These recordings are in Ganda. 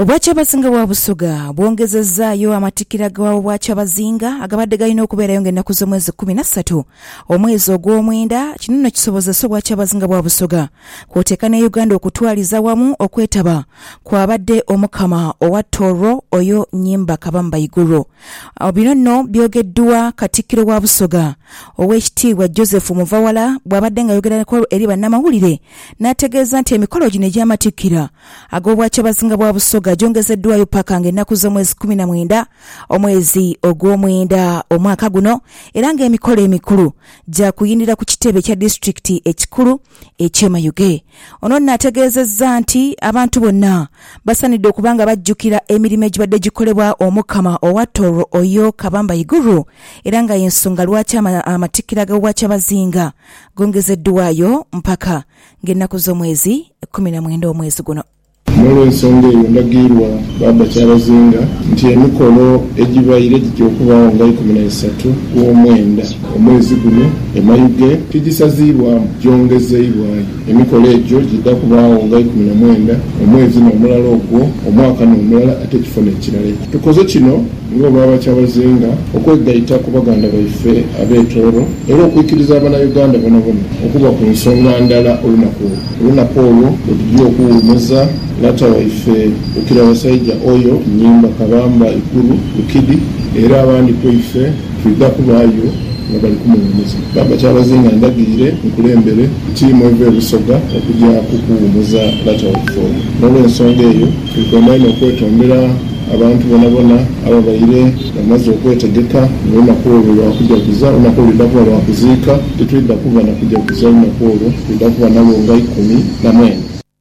Obwakyabazinga bwa Busoga bwongezezaayo amatikira g'Obwakyabazinga agabadde galina okubeerayo ng'ennaku z'omwezi 13 omwezi ogw'omwenda. Kino nno kisobozesa Obwakyabazinga bwa Busoga kw'oteeka ne Uganda okutwaliza wamu okwetaba kwabadde Omukama owa Tooro oyo Nnyimba Kabamba Iguru. Bino nno byogeddwa Katikkiro wa Busoga Oweekitiibwa Joseph Muvawala bw'abadde ng'ayogerako eri bannamawulire n'ategeeza nti emikolo gino egy'amatikkira ag'Obwakyabazinga bwa Busoga gyongezeddwayo paka ng'ennaku z'omwezi 19 omwezi ogw'omwenda omwaka guno, era ng'emikolo emikulu gya kuyindira ku kitebe kya disitulikiti ekikulu eky'Emayuge. Ono n'ategeezezza nti abantu bonna basanidde okuba nga bajjukira emirimu egibadde gikolebwa Omukama owa Tooro oyo Kabamba Iguru, era nga y'ensonga lwaki amatikkira g'Obwakyabazinga gongezeddwayo mpaka ng'ennaku z'omwezi 19 omwezi guno. N'olw'ensonga eyo ndagirwa Bakyabazinga nti emikolo egibaire gijja okubaawo nga 13 gw'omwenda omwezi guno Emayuge tigisaziibwamu, gyongezeibwayo. Emikolo egyo gijja kubaawo nga 19 omwezi n'omulala ogwo omwaka n'omulala ate ekifo n'ekirala. Tukoze kino ng'Obwakyabazinga okwegayita ku baganda baife ab'e-Tooro era okuikiriza Abannayuganda bonna okuba ku nsonga ndala olunaku olwo bwe tujja okuwummuza Laata waife Lukirabasajja oyo Nnyimba Kabamba Iguru Lukidi, era abandi kwaife tudda kubaayo nga bali kumuwummuza. Bakyabazinga ndagirire nkulembere ttiimu eva e Busoga okujja kukuwummuza Laata waife oyo. N'olw'ensonga eyo tugomba ino okwetondera abantu bonna ababaire bamaze okwetegeka olunaku olwo lwakujaguza. Olunaku olwo ludda kuba lwakuziika, tetulidda kuba nakujaguza olunaku olwo, tulidda kuba nalwo nga 14.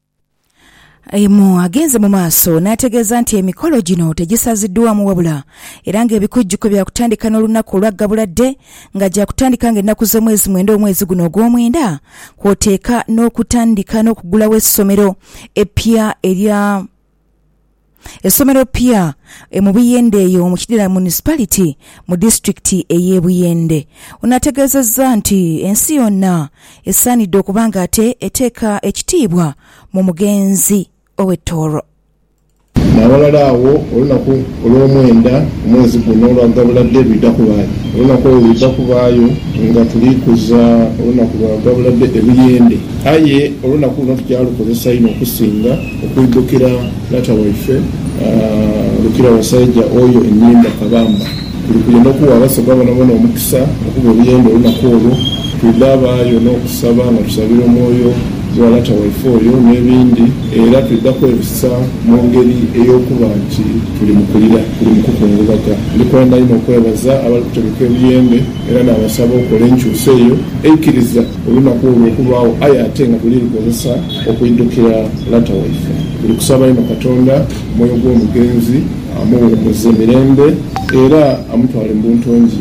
Agenze mu maaso n'ategeeza nti emikolo gino tegisaziddwamu wabula era ng'ebikujjuko bya kutandika n'olunaku olwaggabuladde nga gya kutandika ng'ennaku z'omwezi 9 omwezi guno ogw'omwenda, kw'oteeka n'okutandika n'okugulawo essomero ppya mu Buyende eyo mu Kidira Municipality mu disitulikiti ey'e Buyende. Onategeezezza nti ensi yonna esaanidde okuba nga ate eteeka ekitiibwa mu mugenzi ow'e-Tooro. N'abalala awo olunaku olw'omwenda omwezi guno olwaggabuladde lwidda kubaayo. Olunaku olwo lwidda kubaayo nga tulikuza olunaku lwaggabuladde e Buyende. Aye olunaku luno tukyalukozesa ino okusinga okwiddukira Laata waife Lukirabasajja oyo Nnyimba Kabamba. Tuli kugenda okuwa Abasoga bonna omukisa okuba Obuyende olunaku olwo. Tulidde abaayo n'okusaba nga tusabira omwoyo gwa Laata waife oyo n'ebindi, era tulidda kwebisa mu ngeri ey'okuba nti tuli mu kulira, tuli mu kukungubaga. Ndikwenda ino okwebaza abali kutegeka Ebuyende era n'abasaba okola enkyusa eyo ekkiriza olunaku olwo okubaawo, aye ate nga tulikozesa okuyiddukira Laata waife. Tuli kusaba ino Katonda omwoyo gw'omugenzi amuwummuze emirembe era amutwale mu buntongi.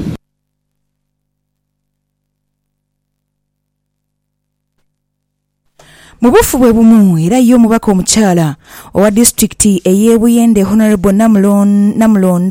Mu bufu bwe bumu era ye omubaka omukyala owa disitulikiti ey'e Buyende Honorable Namulondo